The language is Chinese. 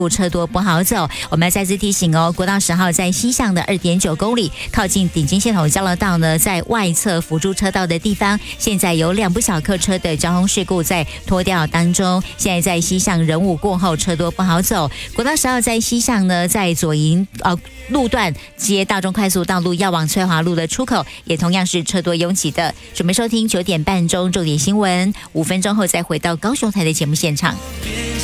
车多不好走。我们要再次提醒哦，国道10号在西向的 2.9 公里，靠近顶金线统交流道呢，在外侧辅助车道的地方，现在有2部小客车的交通事故在拖吊当中。现在在西向仁武过后，车多不好走。国道10号在西向呢，在左营路段接大众快速道路要往翠华路的出口，也同样是车多拥挤的。准备收听9点半钟重点新闻，5分钟后再回到高雄台的节目现场。